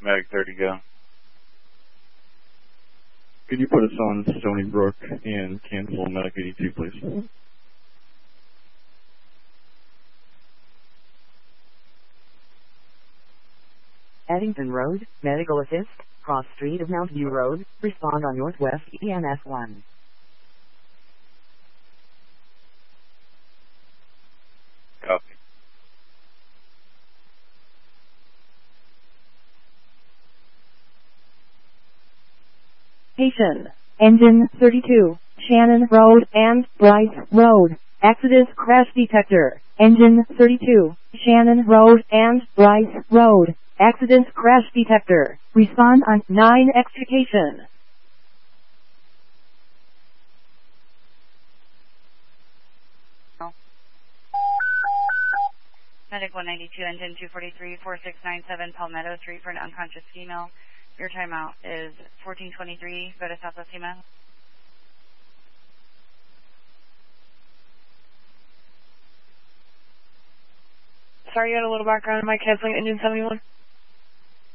Medic 30, go. Could you put us on Stony Brook and cancel Medic 82, please? Eddington Road, medical assist, cross street of Mount View Road, respond on Northwest EMS 1. Copy. Patient. Engine 32, Shannon Road and Bryce Road. Accident crash detector. Engine 32, Shannon Road and Bryce Road. Accident crash detector. Respond on 9 extrication. Medic 192, engine 243, 4697 Palmetto Street for an unconscious female. Your timeout is 1423. Go to Southwest EMS. Sorry, you had a little background. Am I canceling engine 71?